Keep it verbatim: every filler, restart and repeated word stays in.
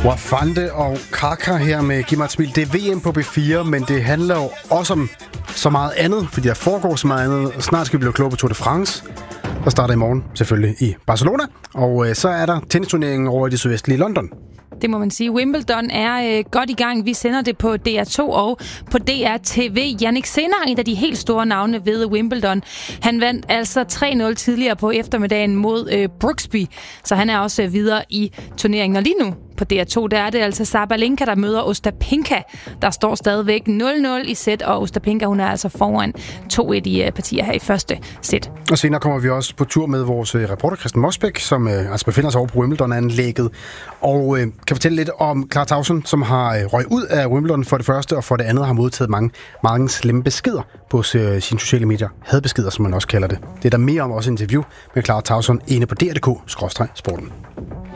Wafande og Kaka her med Giv mig et smil. Det er V M på B fire, men det handler jo også om så meget andet, fordi der foregår så meget andet. Snart skal vi blive kloge på Tour de France, der starter i morgen selvfølgelig i Barcelona. Og øh, så er der tennisturneringen over i det sydvestlige London. Det må man sige. Wimbledon er øh, godt i gang. Vi sender det på D R to og på D R T V. Jannik Sinner, en af de helt store navne ved Wimbledon. Han vandt altså tre nul tidligere på eftermiddagen mod øh, Brooksby, så han er også øh, videre i turneringen. Og lige nu på D R to, der er det altså Sabalenka, der møder Ostapinka. Der står stadigvæk nul nul i sæt, og Ostapinka, hun er altså foran to et i uh, partier her i første sæt. Og senere kommer vi også på tur med vores uh, reporter Christian Mosbæk, som uh, altså befinder sig over på Wimbledon-anlægget, og uh, kan fortælle lidt om Clara Tauson, som har uh, røget ud af Wimbledon for det første, og for det andet har modtaget mange, mange slemme beskeder på uh, sine sociale medier. Hadbeskeder, som man også kalder det. Det er der mere om også interview med Clara Tauson inde på D R punktum d k skråstreg sporten.